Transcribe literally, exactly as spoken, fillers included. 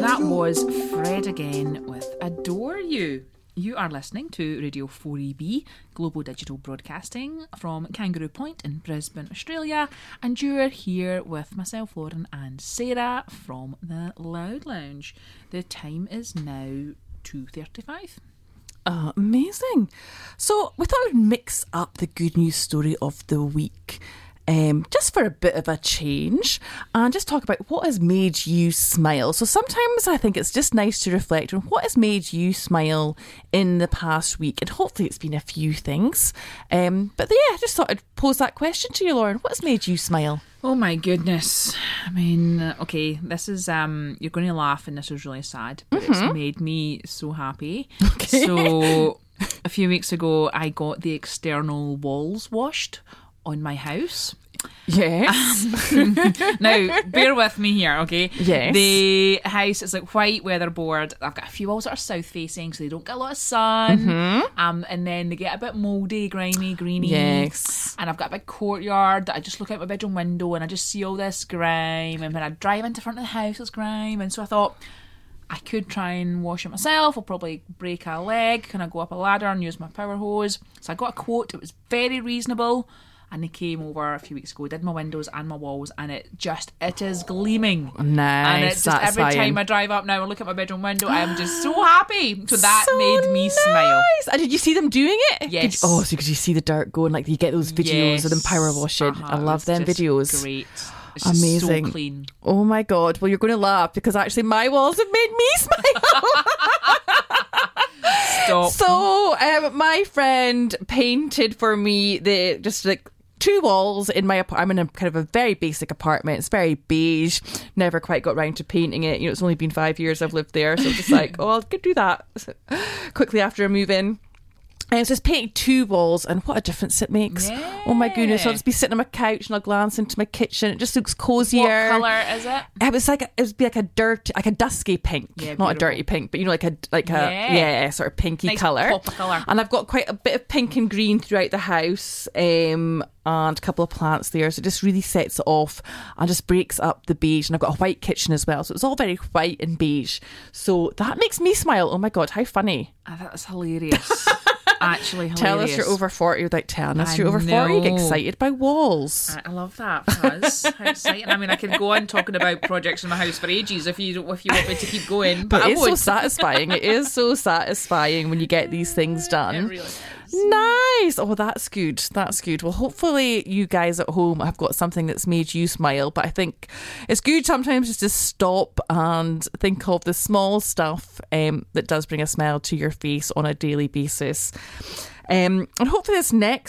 That was Fred again with Adore You. You are listening to Radio four E B, Global Digital Broadcasting from Kangaroo Point in Brisbane, Australia. And you're here with myself, Lauren, and Sarah from the Loud Lounge. The time is now two thirty-five. Uh, amazing. So we thought we'd mix up the good news story of the week. Um, just for a bit of a change and just talk about what has made you smile. So sometimes I think it's just nice to reflect on what has made you smile in the past week, and hopefully it's been a few things. Um, but yeah, I just thought I'd pose that question to you, Lauren. What has made you smile? Oh my goodness. I mean, okay, this is, um, you're going to laugh and this is really sad, but mm-hmm. It's made me so happy. Okay. So a few weeks ago, I got the external walls washed on my house. Yes. Um, now, bear with me here, okay? Yes. The house is like white weatherboard. I've got a few walls that are south facing, so they don't get a lot of sun. Mm-hmm. Um, and then they get a bit mouldy, grimy, greeny. Yes. And I've got a big courtyard that I just look out my bedroom window and I just see all this grime. And when I drive into front of the house, it's grime. And so I thought, I could try and wash it myself. I'll probably break a leg. Can I go up a ladder and use my power hose? So I got a quote. It was very reasonable. And they came over a few weeks ago, did my windows and my walls, and it just, it is gleaming. Nice. And it's just every time I drive up now and look at my bedroom window, I am just so happy. So that so made me nice. smile. And did you see them doing it? Yes. Did you, oh, so could you see the dirt going, like you get those videos yes. of them power washing. Uh-huh. I love them just videos. Great. It's just amazing. So clean. Oh my God. Well, you're going to laugh because actually my walls have made me smile. Stop. So um, my friend painted for me the just like two walls in my apartment. I'm in a kind of a very basic apartment. It's very beige. Never quite got round to painting it. You know, it's only been five years I've lived there, so I'm just like, oh, I could do that quickly after I move in. And so it's painting two walls, and what a difference it makes. Yeah. Oh my goodness. I'll just be sitting on my couch and I'll glance into my kitchen. It just looks cozier. What colour is it? It was like a, it would be like a dirt, like a dusky pink, yeah, not beautiful. a dirty pink, but you know, like a like a yeah, yeah sort of pinky nice colour. Pop of colour. And I've got quite a bit of pink and green throughout the house, um, and a couple of plants there, so it just really sets it off and just breaks up the beige. And I've got a white kitchen as well, so it's all very white and beige. So that makes me smile. Oh my God, how funny! Oh, that is hilarious. Actually hilarious. Tell us you're over forty without telling us I you're over know. forty. You get excited by walls. I, I love that for us. How exciting. I mean, I could go on talking about projects in my house for ages if you if you want me to keep going. But, But I it's would. so satisfying. It is so satisfying when you get these things done. It really is. Nice. Oh, that's good. That's good. Well, hopefully you guys at home have got something that's made you smile. But I think it's good sometimes just to stop and think of the small stuff um, that does bring a smile to your face on a daily basis. Um, and hopefully this next